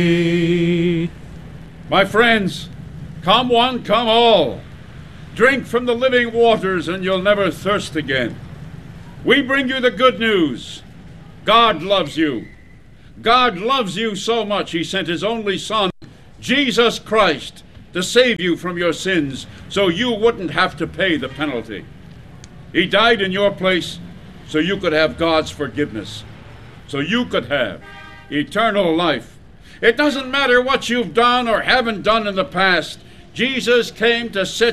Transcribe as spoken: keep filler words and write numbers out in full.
My friends, come one, come all. Drink from the living waters and you'll never thirst again. We bring you the good news. God loves you. God loves you so much he sent his only Son, Jesus Christ, to save you from your sins so you wouldn't have to pay the penalty. He died in your place so you could have God's forgiveness, so you could have eternal life. It doesn't matter what you've done or haven't done in the past. Jesus came to set